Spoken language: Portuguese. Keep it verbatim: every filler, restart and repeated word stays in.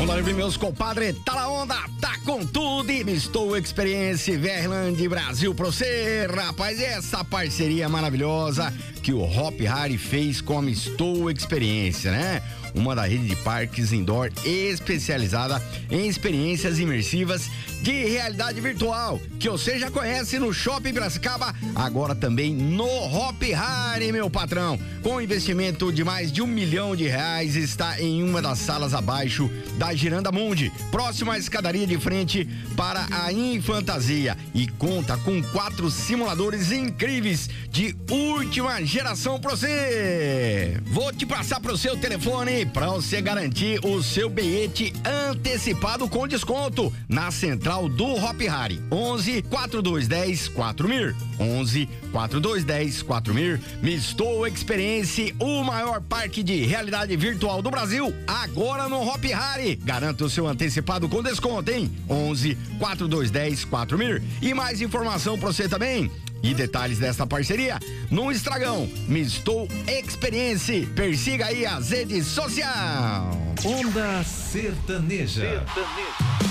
Onda livre, meus compadre, tá na onda, tá com tudo e Mistou Experience Verland Brasil pra você, rapaz, essa parceria maravilhosa que o Hop Hari fez com a Mistou Experiência, né? Uma da rede de parques indoor especializada em experiências imersivas de realidade virtual, que você já conhece no Shopping Piracicaba, agora também no Hop Hari, meu patrão. Com investimento de mais de um milhão de reais, está em uma das salas abaixo da Giranda Mundi, próximo à escadaria de frente para a Infantasia, e conta com quatro simuladores incríveis de última geração pra você. Vou te passar pro seu telefone para você garantir o seu bilhete antecipado com desconto na central do Hop Hari. onze, quarenta e dois dez, quatro mil. onze, quarenta e dois dez, quatro mil. Mistou Experience, o maior parque de realidade virtual do Brasil, agora no Hop Hari. Garanta o seu antecipado com desconto, hein? onze, quarenta e dois dez, quatro mil. E mais informação pra você também e detalhes dessa parceria no Instagram Mistou Experience. Persiga aí as redes sociais. Onda Sertaneja. Sertaneja.